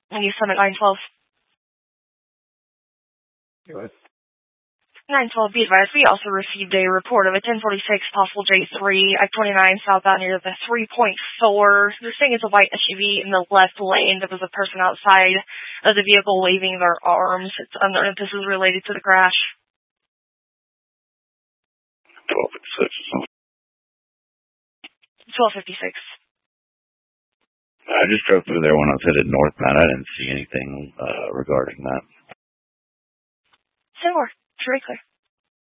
New Summit 912. Go ahead. 912, be advised, we also received a report of a 1046 possible J3 I-29 southbound near the 3.4. They're saying it's a white SUV in the left lane. There was a person outside of the vehicle waving their arms. It's unknown if this is related to the crash. 1256. 1256. I just drove through there when I was headed northbound. I didn't see anything regarding that. Say more. It's very clear.